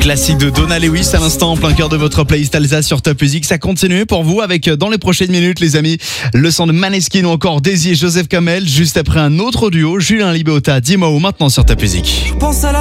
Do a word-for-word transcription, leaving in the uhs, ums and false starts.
Classique de Donna Lewis à l'instant en plein cœur de votre playlist Alsace sur Top Music. Ça continue pour vous avec dans les prochaines minutes les amis le son de Maneskin ou encore Daisy et Joseph Kamel. Juste après un autre duo, Julien Libéota, Dimao maintenant sur Top Music.